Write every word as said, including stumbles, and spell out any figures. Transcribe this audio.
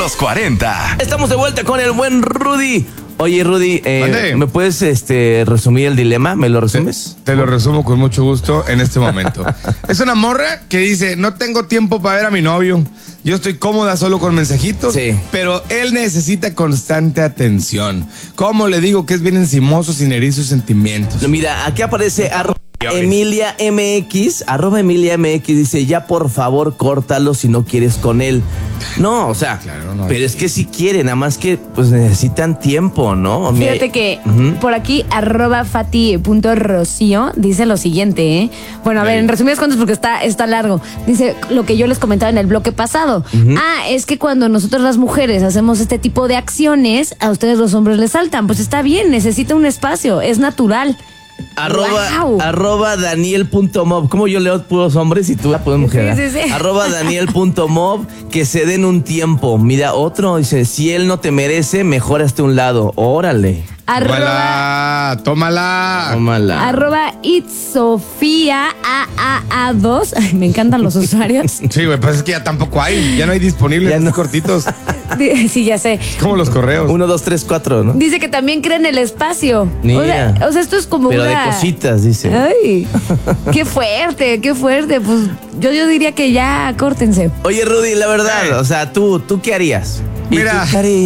Los cuarenta. Estamos de vuelta con el buen Rudy. Oye, Rudy, eh, ¿me puedes este, resumir el dilema? ¿Me lo resumes? Te, te lo resumo con mucho gusto en este momento. Es una morra que dice, no tengo tiempo para ver a mi novio. Yo estoy cómoda solo con mensajitos, sí, pero él necesita constante atención. ¿Cómo le digo que es bien encimoso sin herir sus sentimientos? Mira, aquí aparece arroba Emilia M X, arroba Emilia M X, dice, ya por favor córtalo si no quieres con él. No, o sea, claro, no, pero es que si quieren, nada más que pues necesitan tiempo, ¿no? Fíjate que uh-huh. por aquí, arroba fati.rocío, dice lo siguiente, ¿eh? Bueno, a sí. ver, en resumidas cuentas, porque está, está largo. Dice lo que yo les comentaba en el bloque pasado. Uh-huh. Ah, es que cuando nosotros las mujeres hacemos este tipo de acciones, a ustedes los hombres les saltan. Pues está bien, necesita un espacio, es natural. Arroba, wow. arroba Daniel.mob. Como yo leo puros hombres y tú la puedes mujer. Sí, sí, sí. Arroba Daniel.mob, que se den un tiempo. Mira, otro dice, si él no te merece, mejor hazte un lado. Órale. Arroba, tómala, tómala. Arroba Itzofía A A A dos. Ay, me encantan los usuarios. Sí, güey, pues es que ya tampoco hay. Ya no hay disponibles, ya no. cortitos. Sí, ya sé. Como los correos. Uno, dos, tres, cuatro, ¿no? Dice que también creen el espacio. O sea, o sea, esto es como Pero una... de cositas, dice. Ay, qué fuerte, qué fuerte. Pues yo, yo diría que ya córtense. Oye, Rudy, la verdad, Ay. o sea, ¿tú, ¿tú qué harías? Mira...